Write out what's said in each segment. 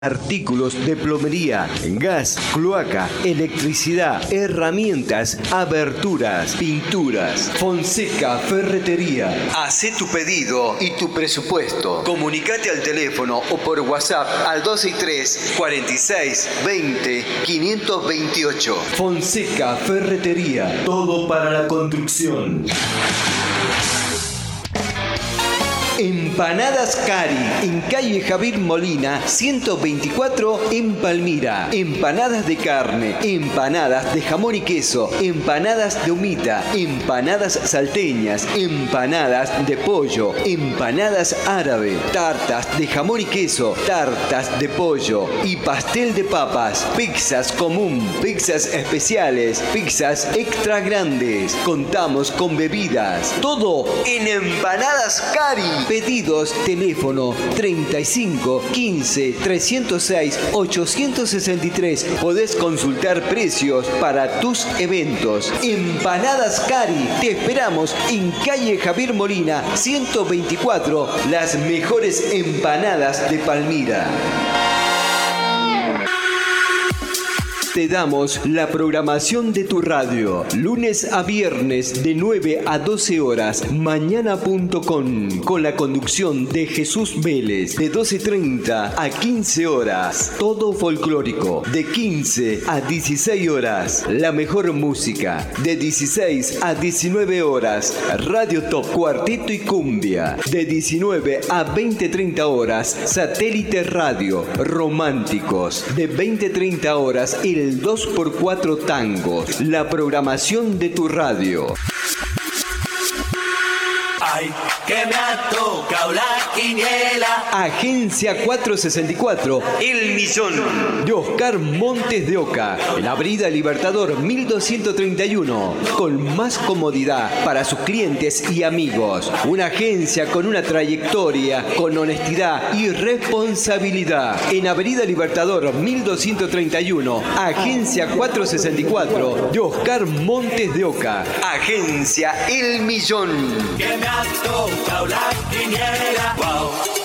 Artículos de plomería, gas, cloaca, electricidad, herramientas, aberturas, pinturas. Fonseca Ferretería. Hacé tu pedido y tu presupuesto. Comunicate al teléfono o por WhatsApp al 263 46 20 528. Fonseca Ferretería. Todo para la construcción. Empanadas Cari, en calle Javier Molina, 124 en Palmira. Empanadas de carne, empanadas de jamón y queso, empanadas de humita, empanadas salteñas, empanadas de pollo, empanadas árabe, tartas de jamón y queso, tartas de pollo y pastel de papas, pizzas común, pizzas especiales, pizzas extra grandes. Contamos con bebidas. Todo en Empanadas Cari. Pedidos, teléfono 35 15 306 863. Podés consultar precios para tus eventos. Empanadas Cari. Te esperamos en calle Javier Molina, 124. Las mejores empanadas de Palmira. Te damos la programación de tu radio, lunes a viernes de 9 a 12 horas, mañana.com, con la conducción de Jesús Vélez, de 12:30 a 15 horas, todo folclórico, de 15 a 16 horas, la mejor música, de 16 a 19 horas, Radio Top, Cuarteto y Cumbia, de 19 a 20:30 horas, Satélite Radio, Románticos, de 20:30 horas, el 2x4 Tango, la programación de tu radio. Ay, que me ha tocado la quiniela. Agencia 464, El Millón, de Oscar Montes de Oca, en Avenida Libertador 1231, con más comodidad para sus clientes y amigos. Una agencia con una trayectoria, con honestidad y responsabilidad. En Avenida Libertador 1231, Agencia 464, de Oscar Montes de Oca. Agencia El Millón. Que me ha tocado la quiniela. Wow.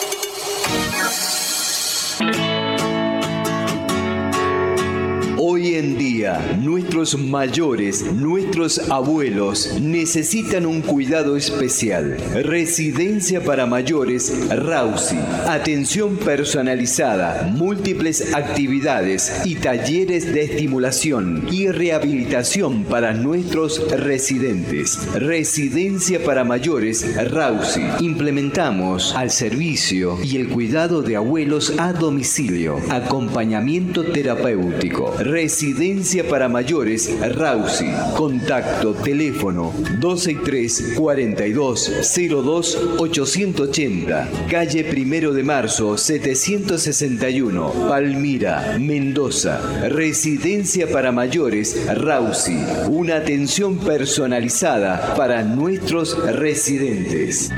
Hoy en día, nuestros mayores, nuestros abuelos, necesitan un cuidado especial. Residencia para mayores Rausi. Atención personalizada, múltiples actividades y talleres de estimulación y rehabilitación para nuestros residentes. Residencia para mayores Rausi. Implementamos al servicio y el cuidado de abuelos a domicilio. Acompañamiento terapéutico. Residencia para mayores Rausi. Contacto teléfono 263 42 02 880. Calle 1 de Marzo 761. Palmira, Mendoza. Residencia para mayores Rausi. Una atención personalizada para nuestros residentes.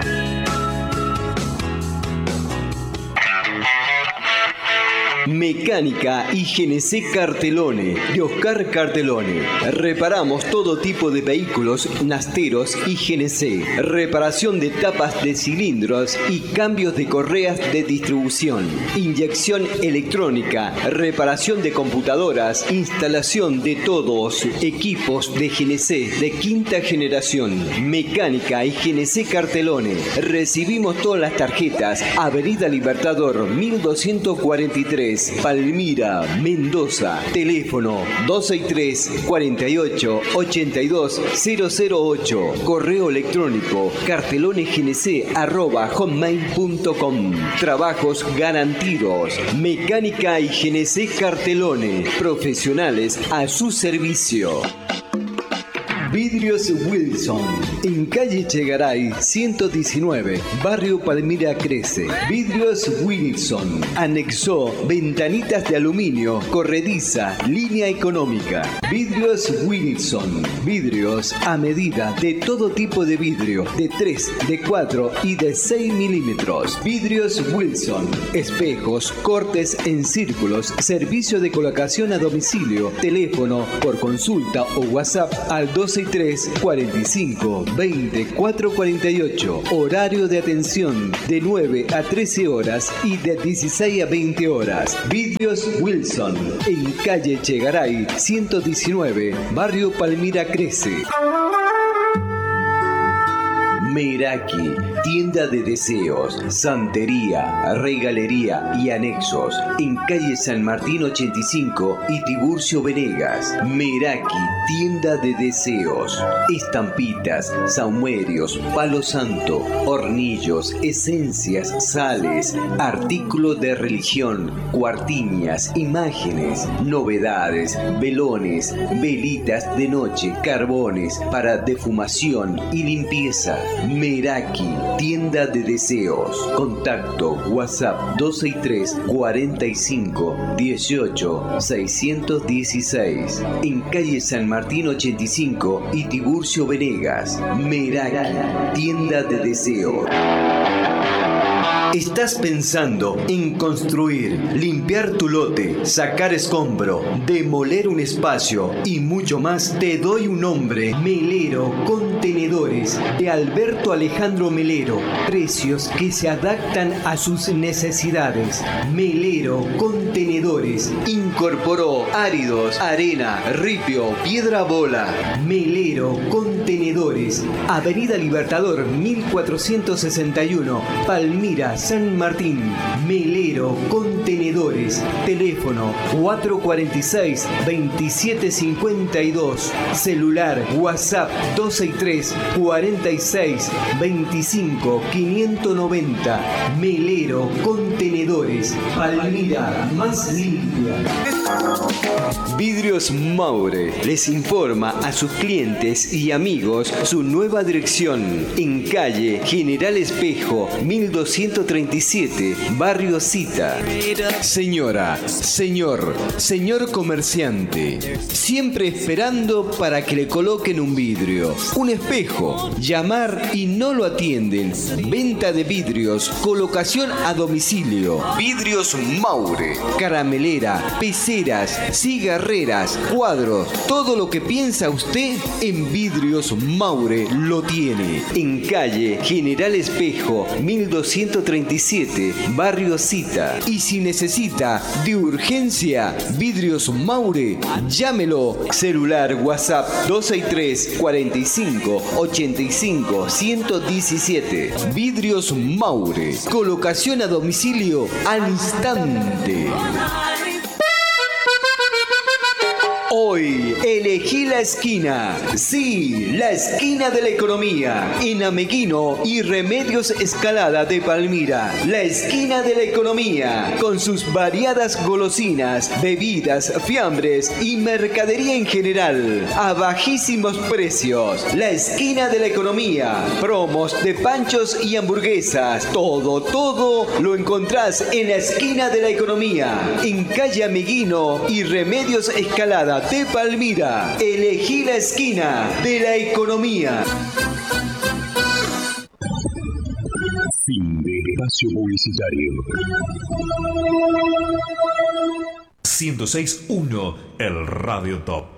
Mecánica y GNC Cartelone, de Oscar Cartelone. Reparamos todo tipo de vehículos, nasteros y GNC. Reparación de tapas de cilindros y cambios de correas de distribución. Inyección electrónica, reparación de computadoras, instalación de todos equipos de GNC de quinta generación. Mecánica y GNC Cartelone. Recibimos todas las tarjetas. Avenida Libertador 1243. Palmira, Mendoza. Teléfono 263 48 82 008. Correo electrónico cartelonegnc@hotmail.com. Trabajos garantidos. Mecánica y GNC Cartelone. Profesionales a su servicio. Vidrios Wilson, en calle Chegaray 119, barrio Palmira Crece. Vidrios Wilson, anexó ventanitas de aluminio, corrediza, línea económica. Vidrios Wilson, vidrios a medida de todo tipo de vidrio, de 3, de 4 y de 6 milímetros. Vidrios Wilson, espejos, cortes en círculos, servicio de colocación a domicilio, teléfono por consulta o WhatsApp al 12 263 45 24 48. Horario de atención de 9 a 13 horas y de 16 a 20 horas. Vidrios Wilson, en calle Chegaray 119, barrio Palmira Crece. Meraki, tienda de deseos, santería, regalería y anexos, en calle San Martín 85 y Tiburcio Venegas. Meraki, tienda de deseos, estampitas, saumerios, palo santo, hornillos, esencias, sales, artículos de religión, cuartinias, imágenes, novedades, velones, velitas de noche, carbones para defumación y limpieza. Meraki, tienda de deseos. Contacto WhatsApp 263 45 18 616. En calle San Martín 85 y Tiburcio Venegas. Meraki, tienda de deseos. ¿Estás pensando en construir, limpiar tu lote, sacar escombro, demoler un espacio y mucho más? Te doy un nombre: Melero Contenedores, de Alberto Alejandro Melero. Precios que se adaptan a sus necesidades. Melero Contenedores. Incorporó áridos, arena, ripio, piedra bola. Melero Contenedores. Avenida Libertador 1461, Palmira, San Martín. Melero Contenedores. Teléfono 446-2752. Celular WhatsApp 263 46 25 590. Melero Contenedores. Palmira más limpia. Vidrios Maure les informa a sus clientes y amigos su nueva dirección en calle General Espejo 1237, Barrio Cita. Señora, señor comerciante, siempre esperando para que le coloquen un vidrio, un espejo, llamar y no lo atienden. Venta de vidrios, colocación a domicilio. Vidrios Maure, caramelera, peceras, cigarreras, cuadros, todo lo que piensa usted en Vidrios Maure lo tiene. En calle General Espejo 1237, Barrio Cita. Y si necesita de urgencia Vidrios Maure, llámelo. Celular WhatsApp 263 45 85 117. Vidrios Maure, colocación a domicilio al instante. Hoy elegí la esquina, sí, la esquina de la economía, en Ameguino y Remedios Escalada de Palmira. La esquina de la economía, con sus variadas golosinas, bebidas, fiambres y mercadería en general, a bajísimos precios. La esquina de la economía, promos de panchos y hamburguesas, todo lo encontrás en la esquina de la economía, en calle Ameguino y Remedios Escalada de Palmira. Elegí la esquina de la economía. Fin de espacio publicitario. 106.1 El Radio Top.